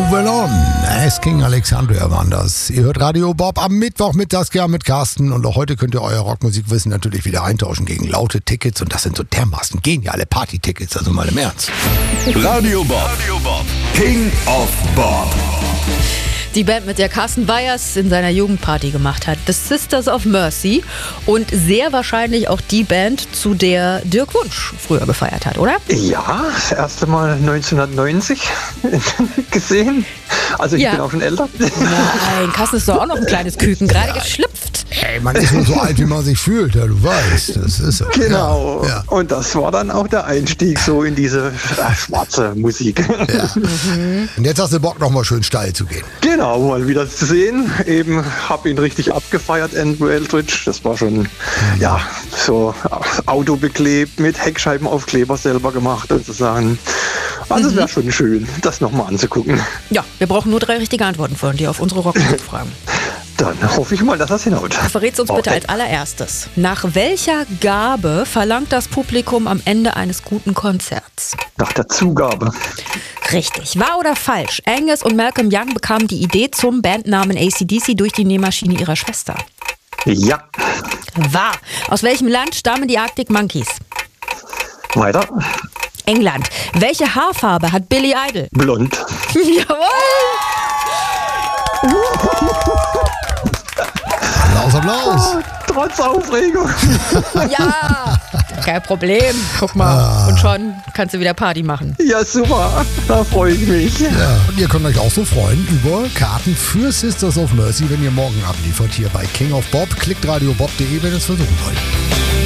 Move On. Asking Alexandria waren das. Ihr hört Radio Bob am Mittwochmittag mit Carsten. Und auch heute könnt ihr euer Rockmusikwissen natürlich wieder eintauschen gegen laute Tickets. Und das sind so dermaßen geniale Party-Tickets, also mal im Ernst. Radio Bob. King of Bob. Die Band, mit der Carsten Weyers in seiner Jugendparty gemacht hat. The Sisters of Mercy. Und sehr wahrscheinlich auch die Band, zu der Dirk Wunsch früher gefeiert hat, oder? Ja, das erste Mal 1990 gesehen. Also ich bin auch schon älter. Nein, Carsten ist doch auch noch ein kleines Küken, gerade geschlüpft. Ey, man ist nur so alt, wie man sich fühlt, ja, du weißt. Das ist so. Genau. Ja. Und das war dann auch der Einstieg so in diese schwarze Musik. Ja. Und jetzt hast du Bock, nochmal schön steil zu gehen. Genau, mal wieder zu sehen. Eben habe ihn richtig abgefeiert, Andrew Eldridge. Das war schon, ja, so Auto beklebt, mit Heckscheibenaufkleber selber gemacht sozusagen. Also es wäre schon schön, das nochmal anzugucken. Ja, wir brauchen nur 3 richtige Antworten von dir auf unsere Rockmusikfragen. Dann hoffe ich mal, dass das hinhaut. Verrät's uns bitte als allererstes. Nach welcher Gabe verlangt das Publikum am Ende eines guten Konzerts? Nach der Zugabe. Richtig. Wahr oder falsch? Angus und Malcolm Young bekamen die Idee zum Bandnamen AC/DC durch die Nähmaschine ihrer Schwester. Ja. Wahr. Aus welchem Land stammen die Arctic Monkeys? Weiter. England. Welche Haarfarbe hat Billy Idol? Blond. Jawohl! Applaus. Trotz Aufregung. Ja, kein Problem. Guck mal. Und schon kannst du wieder Party machen. Ja, super. Da freue ich mich. Ja. Und ihr könnt euch auch so freuen über Karten für Sisters of Mercy, wenn ihr morgen abliefert hier bei King of Bob. Klickt radiobob.de, wenn ihr es versuchen wollt.